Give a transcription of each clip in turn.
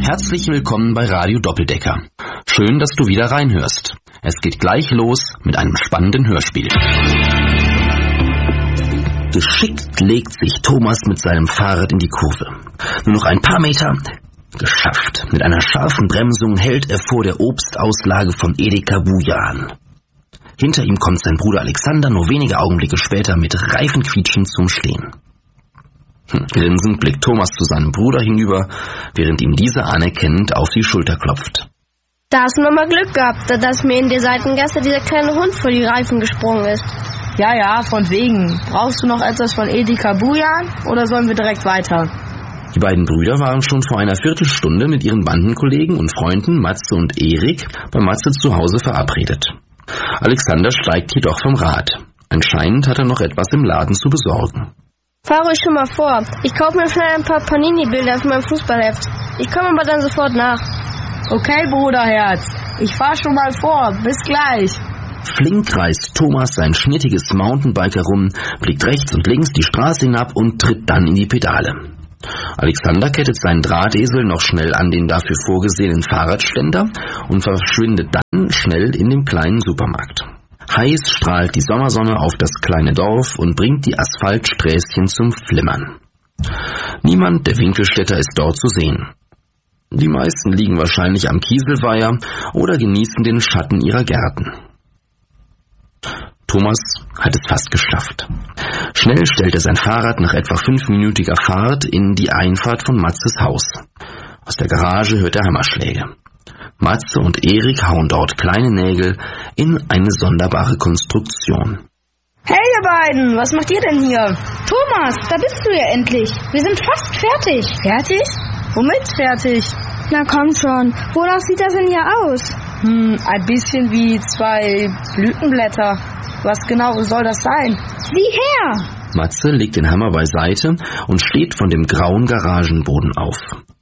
Herzlich willkommen bei Radio Doppeldecker. Schön, dass du wieder reinhörst. Es geht gleich los mit einem spannenden Hörspiel. Geschickt legt sich Thomas mit seinem Fahrrad in die Kurve. Nur noch ein paar Meter. Geschafft. Mit einer scharfen Bremsung hält er vor der Obstauslage von Edeka Buja an. Hinter ihm kommt sein Bruder Alexander nur wenige Augenblicke später mit Reifenquietschen zum Stehen. Grinsend blickt Thomas zu seinem Bruder hinüber, während ihm dieser anerkennend auf die Schulter klopft. Da hast du nochmal Glück gehabt, dass mir in der Seitengasse dieser kleine Hund vor die Reifen gesprungen ist. Ja, von wegen. Brauchst du noch etwas von Edeka Bujan oder sollen wir direkt weiter? Die beiden Brüder waren schon vor einer Viertelstunde mit ihren Bandenkollegen und Freunden Matze und Erik bei Matze zu Hause verabredet. Alexander steigt jedoch vom Rad. Anscheinend hat er noch etwas im Laden zu besorgen. Fahr ruhig schon mal vor. Ich kaufe mir schnell ein paar Panini-Bilder für mein Fußballheft. Ich komme aber dann sofort nach. Okay, Bruderherz. Ich fahr schon mal vor. Bis gleich. Flink reißt Thomas sein schnittiges Mountainbike herum, blickt rechts und links die Straße hinab und tritt dann in die Pedale. Alexander kettet seinen Drahtesel noch schnell an den dafür vorgesehenen Fahrradständer und verschwindet dann schnell in dem kleinen Supermarkt. Heiß strahlt die Sommersonne auf das kleine Dorf und bringt die Asphaltsträßchen zum Flimmern. Niemand der Winkelstädter ist dort zu sehen. Die meisten liegen wahrscheinlich am Kieselweiher oder genießen den Schatten ihrer Gärten. Thomas hat es fast geschafft. Schnell stellt er sein Fahrrad nach etwa 5-minütiger Fahrt in die Einfahrt von Matzes Haus. Aus der Garage hört er Hammerschläge. Matze und Erik hauen dort kleine Nägel in eine sonderbare Konstruktion. Hey ihr beiden, was macht ihr denn hier? Thomas, da bist du ja endlich. Wir sind fast fertig. Fertig? Womit fertig? Na komm schon, wonach sieht das denn hier aus? Ein bisschen wie 2 Blütenblätter. Was genau soll das sein? Sieh her! Matze legt den Hammer beiseite und steht von dem grauen Garagenboden auf.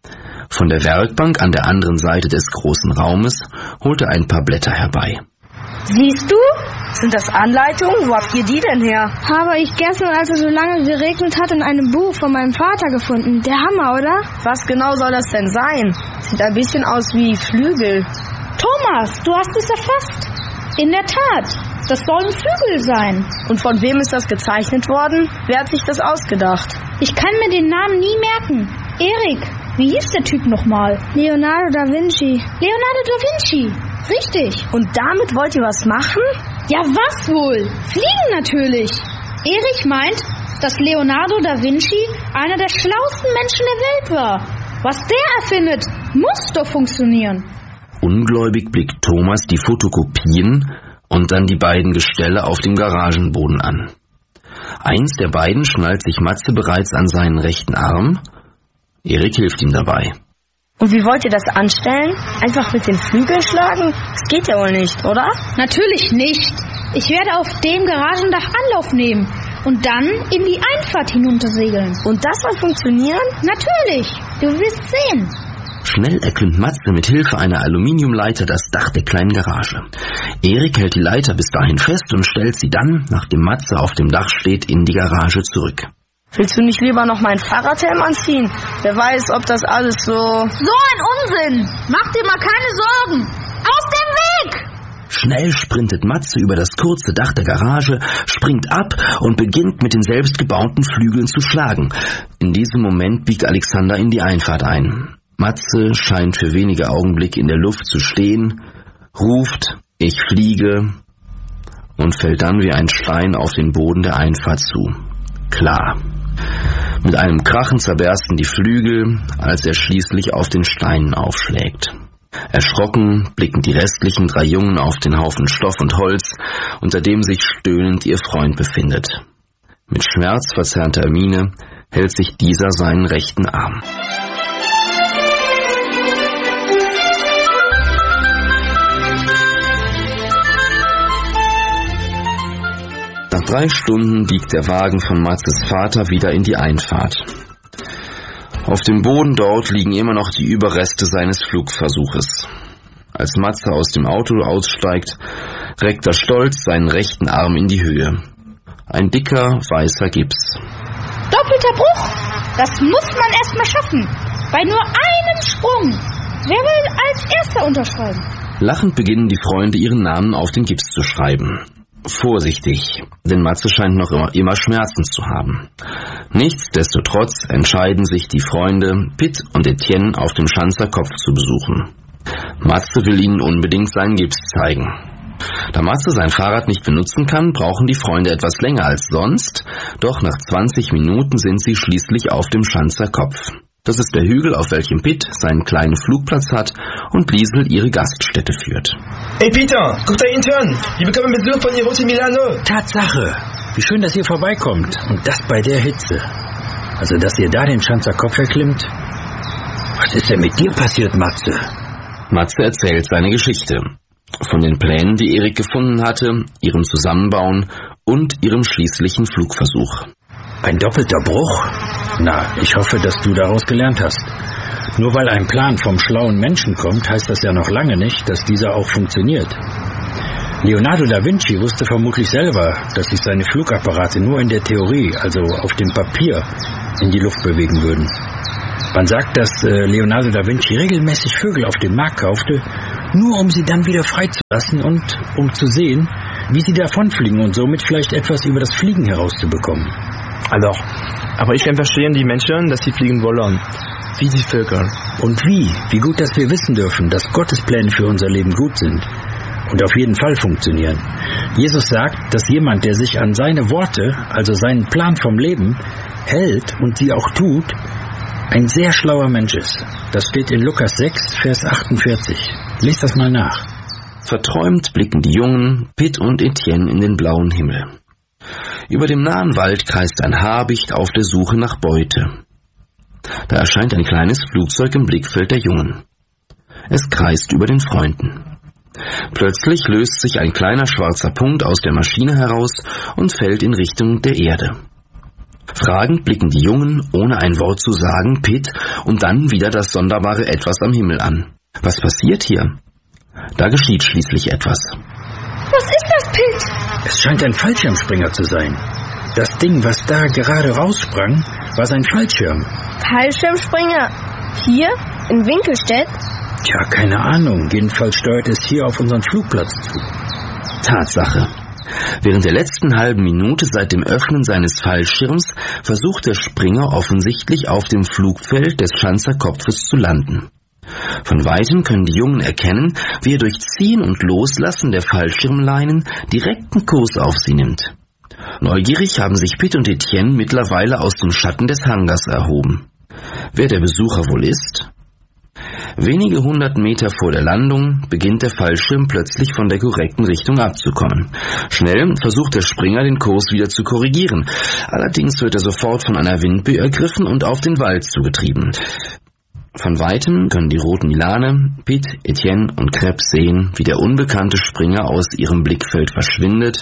Von der Werkbank an der anderen Seite des großen Raumes holt er ein paar Blätter herbei. Siehst du? Sind das Anleitungen? Wo habt ihr die denn her? Habe ich gestern, als es so lange geregnet hat, in einem Buch von meinem Vater gefunden. Der Hammer, oder? Was genau soll das denn sein? Sieht ein bisschen aus wie Flügel. Thomas, du hast es erfasst. In der Tat, das sollen Flügel sein. Und von wem ist das gezeichnet worden? Wer hat sich das ausgedacht? Ich kann mir den Namen nie merken. Erik, wie hieß der Typ nochmal? Leonardo da Vinci. Leonardo da Vinci, richtig. Und damit wollt ihr was machen? Ja, was wohl? Fliegen natürlich. Erik meint, dass Leonardo da Vinci einer der schlauesten Menschen der Welt war. Was der erfindet, muss doch funktionieren. Ungläubig blickt Thomas die Fotokopien und dann die beiden Gestelle auf dem Garagenboden an. Eins der beiden schnallt sich Matze bereits an seinen rechten Arm. Erik hilft ihm dabei. Und wie wollt ihr das anstellen? Einfach mit den Flügeln schlagen? Das geht ja wohl nicht, oder? Natürlich nicht. Ich werde auf dem Garagendach Anlauf nehmen und dann in die Einfahrt hinuntersegeln. Und das soll funktionieren? Natürlich. Du wirst sehen. Schnell erklimmt Matze mit Hilfe einer Aluminiumleiter das Dach der kleinen Garage. Erik hält die Leiter bis dahin fest und stellt sie dann, nachdem Matze auf dem Dach steht, in die Garage zurück. Willst du nicht lieber noch meinen Fahrradhelm anziehen? Wer weiß, ob das alles so... So ein Unsinn! Mach dir mal keine Sorgen! Aus dem Weg! Schnell sprintet Matze über das kurze Dach der Garage, springt ab und beginnt mit den selbstgebauten Flügeln zu schlagen. In diesem Moment biegt Alexander in die Einfahrt ein. Matze scheint für wenige Augenblicke in der Luft zu stehen, ruft, ich fliege und fällt dann wie ein Stein auf den Boden der Einfahrt zu. Klar. Mit einem Krachen zerbersten die Flügel, als er schließlich auf den Steinen aufschlägt. Erschrocken blicken die restlichen 3 Jungen auf den Haufen Stoff und Holz, unter dem sich stöhnend ihr Freund befindet. Mit schmerzverzerrter Miene hält sich dieser seinen rechten Arm. Nach 3 Stunden biegt der Wagen von Matzes Vater wieder in die Einfahrt. Auf dem Boden dort liegen immer noch die Überreste seines Flugversuches. Als Matze aus dem Auto aussteigt, reckt er stolz seinen rechten Arm in die Höhe. Ein dicker, weißer Gips. Doppelter Bruch! Das muss man erst mal schaffen. Bei nur einem Sprung. Wer will als Erster unterschreiben? Lachend beginnen die Freunde, ihren Namen auf den Gips zu schreiben. Vorsichtig, denn Matze scheint noch immer Schmerzen zu haben. Nichtsdestotrotz entscheiden sich die Freunde, Pitt und Etienne auf dem Schanzer Kopf zu besuchen. Matze will ihnen unbedingt seinen Gips zeigen. Da Matze sein Fahrrad nicht benutzen kann, brauchen die Freunde etwas länger als sonst, doch nach 20 Minuten sind sie schließlich auf dem Schanzer Kopf. Das ist der Hügel, auf welchem Pitt seinen kleinen Flugplatz hat und Liesel ihre Gaststätte führt. Hey Peter, guck da hinten an! Wir bekommen Besuch von Rote Milano! Tatsache! Wie schön, dass ihr vorbeikommt. Und das bei der Hitze. Also, dass ihr da den Schanzer Kopf erklimmt. Was ist denn mit dir passiert, Matze? Matze erzählt seine Geschichte. Von den Plänen, die Erik gefunden hatte, ihrem Zusammenbauen und ihrem schließlichen Flugversuch. Ein doppelter Bruch? Na, ich hoffe, dass du daraus gelernt hast. Nur weil ein Plan vom schlauen Menschen kommt, heißt das ja noch lange nicht, dass dieser auch funktioniert. Leonardo da Vinci wusste vermutlich selber, dass sich seine Flugapparate nur in der Theorie, also auf dem Papier, in die Luft bewegen würden. Man sagt, dass Leonardo da Vinci regelmäßig Vögel auf dem Markt kaufte, nur um sie dann wieder freizulassen und um zu sehen, wie sie davonfliegen und somit vielleicht etwas über das Fliegen herauszubekommen. Alors, aber ich kann verstehen die Menschen, dass sie fliegen wollen. Wie die Vögel. Und wie? Wie gut, dass wir wissen dürfen, dass Gottes Pläne für unser Leben gut sind und auf jeden Fall funktionieren. Jesus sagt, dass jemand, der sich an seine Worte, also seinen Plan vom Leben, hält und sie auch tut, ein sehr schlauer Mensch ist. Das steht in Lukas 6, Vers 48. Lies das mal nach. Verträumt blicken die Jungen, Pitt und Etienne, in den blauen Himmel. Über dem nahen Wald kreist ein Habicht auf der Suche nach Beute. Da erscheint ein kleines Flugzeug im Blickfeld der Jungen. Es kreist über den Freunden. Plötzlich löst sich ein kleiner schwarzer Punkt aus der Maschine heraus und fällt in Richtung der Erde. Fragend blicken die Jungen, ohne ein Wort zu sagen, Pitt und dann wieder das sonderbare Etwas am Himmel an. Was passiert hier? Da geschieht schließlich etwas. Was ist das, Pitt? Es scheint ein Fallschirmspringer zu sein. Das Ding, was da gerade raussprang, war sein Fallschirm. Fallschirmspringer? Hier? In Winkelstedt? Tja, keine Ahnung. Jedenfalls steuert es hier auf unseren Flugplatz zu. Tatsache. Während der letzten halben Minute seit dem Öffnen seines Fallschirms versucht der Springer offensichtlich auf dem Flugfeld des Schanzer Kopfes zu landen. Von Weitem können die Jungen erkennen, wie er durch Ziehen und Loslassen der Fallschirmleinen direkten Kurs auf sie nimmt. Neugierig haben sich Pitt und Etienne mittlerweile aus dem Schatten des Hangars erhoben. Wer der Besucher wohl ist? Wenige 100 Meter vor der Landung beginnt der Fallschirm plötzlich von der korrekten Richtung abzukommen. Schnell versucht der Springer, den Kurs wieder zu korrigieren. Allerdings wird er sofort von einer Windböe ergriffen und auf den Wald zugetrieben. Von Weitem können die roten Milane, Pitt, Etienne und Krebs sehen, wie der unbekannte Springer aus ihrem Blickfeld verschwindet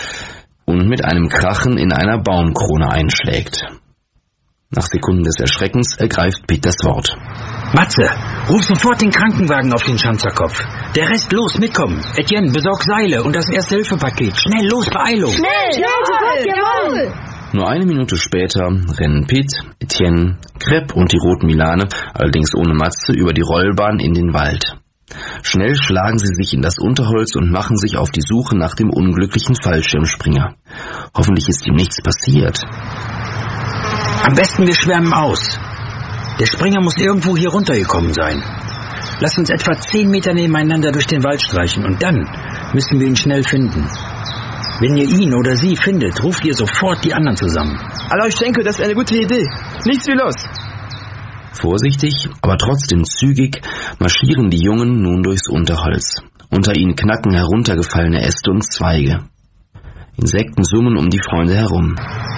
und mit einem Krachen in einer Baumkrone einschlägt. Nach Sekunden des Erschreckens ergreift Pitt das Wort. Matze, ruf sofort den Krankenwagen auf den Schanzerkopf. Der Rest, los, mitkommen. Etienne, besorg Seile und das Erste-Hilfe-Paket. Schnell, los, Beeilung. Schnell, jawohl! Nur eine Minute später rennen Pitt, Etienne, Krepp und die roten Milane, allerdings ohne Matze, über die Rollbahn in den Wald. Schnell schlagen sie sich in das Unterholz und machen sich auf die Suche nach dem unglücklichen Fallschirmspringer. Hoffentlich ist ihm nichts passiert. Am besten wir schwärmen aus. Der Springer muss irgendwo hier runtergekommen sein. Lass uns etwa 10 Meter nebeneinander durch den Wald streichen und dann müssen wir ihn schnell finden. Wenn ihr ihn oder sie findet, ruft ihr sofort die anderen zusammen. Alors, ich denke, das ist eine gute Idee. Nichts wie los. Vorsichtig, aber trotzdem zügig marschieren die Jungen nun durchs Unterholz. Unter ihnen knacken heruntergefallene Äste und Zweige. Insekten summen um die Freunde herum.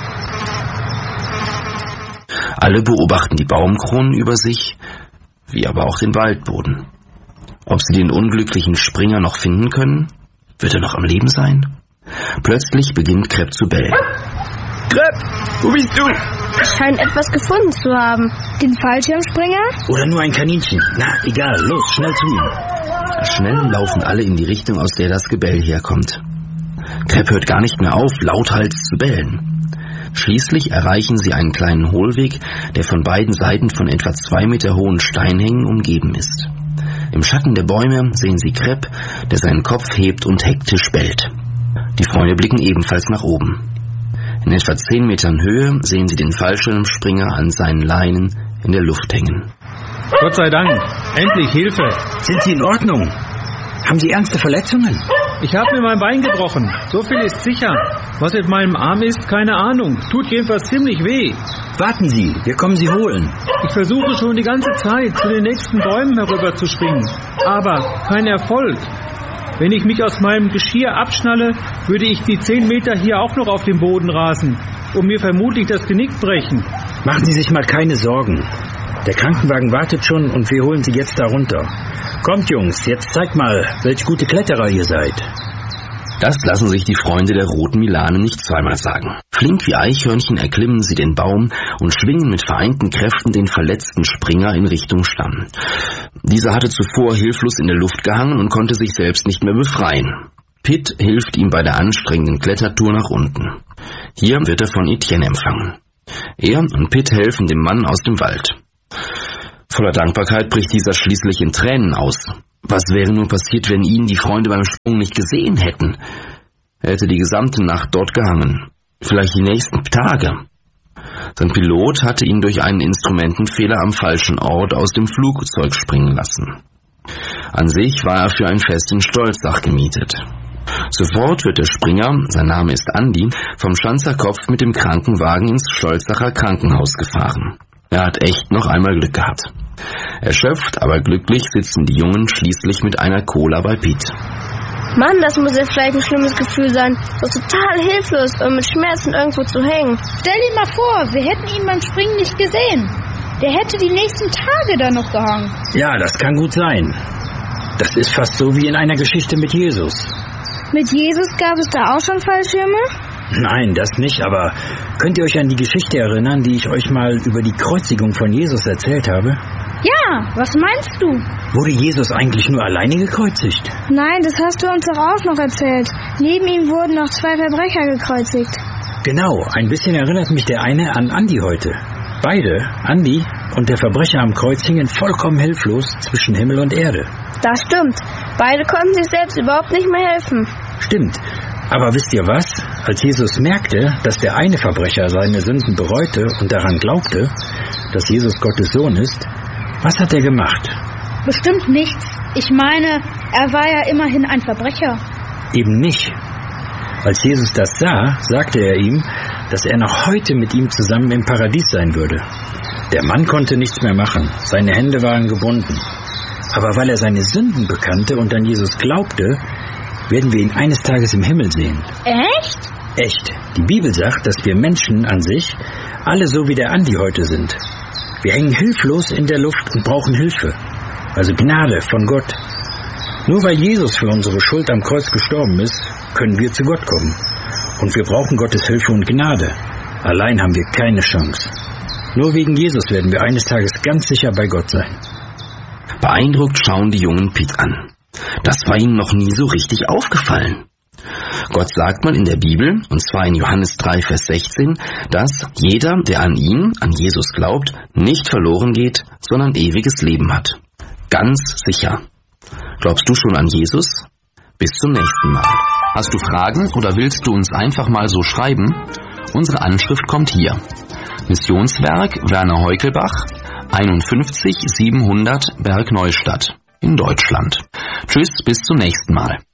Alle beobachten die Baumkronen über sich, wie aber auch den Waldboden. Ob sie den unglücklichen Springer noch finden können? Wird er noch am Leben sein? Plötzlich beginnt Krepp zu bellen. Krepp, wo bist du? Scheint etwas gefunden zu haben. Den Fallschirmspringer? Oder nur ein Kaninchen. Na, egal, los, schnell zu ihm. Schnell laufen alle in die Richtung, aus der das Gebell herkommt. Krepp hört gar nicht mehr auf, lauthals zu bellen. Schließlich erreichen sie einen kleinen Hohlweg, der von beiden Seiten von etwa 2 Meter hohen Steinhängen umgeben ist. Im Schatten der Bäume sehen sie Krepp, der seinen Kopf hebt und hektisch bellt. Die Freunde blicken ebenfalls nach oben. In etwa 10 Metern Höhe sehen sie den Fallschirmspringer an seinen Leinen in der Luft hängen. Gott sei Dank, endlich Hilfe. Sind Sie in Ordnung? Haben Sie ernste Verletzungen? Ich habe mir mein Bein gebrochen. So viel ist sicher. Was mit meinem Arm ist, keine Ahnung. Tut jedenfalls ziemlich weh. Warten Sie, wir kommen Sie holen. Ich versuche schon die ganze Zeit, zu den nächsten Bäumen herüberzuspringen. Aber kein Erfolg. Wenn ich mich aus meinem Geschirr abschnalle, würde ich die 10 Meter hier auch noch auf dem Boden rasen und mir vermutlich das Genick brechen. Machen Sie sich mal keine Sorgen. Der Krankenwagen wartet schon und wir holen Sie jetzt da runter. Kommt, Jungs, jetzt zeigt mal, welch gute Kletterer ihr seid. Das lassen sich die Freunde der roten Milane nicht zweimal sagen. Flink wie Eichhörnchen erklimmen sie den Baum und schwingen mit vereinten Kräften den verletzten Springer in Richtung Stamm. Dieser hatte zuvor hilflos in der Luft gehangen und konnte sich selbst nicht mehr befreien. Pitt hilft ihm bei der anstrengenden Klettertour nach unten. Hier wird er von Etienne empfangen. Er und Pitt helfen dem Mann aus dem Wald. Voller Dankbarkeit bricht dieser schließlich in Tränen aus. Was wäre nur passiert, wenn ihn die Freunde beim Sprung nicht gesehen hätten? Er hätte die gesamte Nacht dort gehangen. Vielleicht die nächsten Tage. Sein Pilot hatte ihn durch einen Instrumentenfehler am falschen Ort aus dem Flugzeug springen lassen. An sich war er für ein Fest in Stolzach gemietet. Sofort wird der Springer, sein Name ist Andi, vom Schanzer Kopf mit dem Krankenwagen ins Stolzacher Krankenhaus gefahren. Er hat echt noch einmal Glück gehabt. Erschöpft, aber glücklich sitzen die Jungen schließlich mit einer Cola bei Piet. Mann, das muss ja vielleicht ein schlimmes Gefühl sein, so total hilflos und mit Schmerzen irgendwo zu hängen. Stell dir mal vor, wir hätten ihn beim Springen nicht gesehen. Der hätte die nächsten Tage da noch gehangen. Ja, das kann gut sein. Das ist fast so wie in einer Geschichte mit Jesus. Mit Jesus gab es da auch schon Fallschirme? Nein, das nicht, aber könnt ihr euch an die Geschichte erinnern, die ich euch mal über die Kreuzigung von Jesus erzählt habe? Ja, was meinst du? Wurde Jesus eigentlich nur alleine gekreuzigt? Nein, das hast du uns doch auch noch erzählt. Neben ihm wurden noch 2 Verbrecher gekreuzigt. Genau, ein bisschen erinnert mich der eine an Andi heute. Beide, Andi und der Verbrecher am Kreuz, hingen vollkommen hilflos zwischen Himmel und Erde. Das stimmt. Beide konnten sich selbst überhaupt nicht mehr helfen. Stimmt. Aber wisst ihr was? Als Jesus merkte, dass der eine Verbrecher seine Sünden bereute und daran glaubte, dass Jesus Gottes Sohn ist, was hat er gemacht? Bestimmt nichts. Ich meine, er war ja immerhin ein Verbrecher. Eben nicht. Als Jesus das sah, sagte er ihm, dass er noch heute mit ihm zusammen im Paradies sein würde. Der Mann konnte nichts mehr machen. Seine Hände waren gebunden. Aber weil er seine Sünden bekannte und an Jesus glaubte, werden wir ihn eines Tages im Himmel sehen. Echt? Echt. Die Bibel sagt, dass wir Menschen an sich alle so wie der Andi heute sind. Wir hängen hilflos in der Luft und brauchen Hilfe. Also Gnade von Gott. Nur weil Jesus für unsere Schuld am Kreuz gestorben ist, können wir zu Gott kommen. Und wir brauchen Gottes Hilfe und Gnade. Allein haben wir keine Chance. Nur wegen Jesus werden wir eines Tages ganz sicher bei Gott sein. Beeindruckt schauen die Jungen Piet an. Das war ihnen noch nie so richtig aufgefallen. Gott sagt mal in der Bibel, und zwar in Johannes 3, Vers 16, dass jeder, der an ihn, an Jesus glaubt, nicht verloren geht, sondern ewiges Leben hat. Ganz sicher. Glaubst du schon an Jesus? Bis zum nächsten Mal. Hast du Fragen oder willst du uns einfach mal so schreiben? Unsere Anschrift kommt hier. Missionswerk Werner Heukelbach, 51 700 Bergneustadt in Deutschland. Tschüss, bis zum nächsten Mal.